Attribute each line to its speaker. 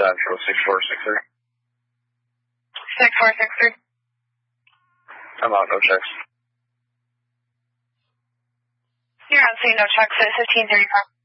Speaker 1: Central 6463.
Speaker 2: 6463.
Speaker 1: I'm out, no checks.
Speaker 2: You're on scene, no checks at 1535.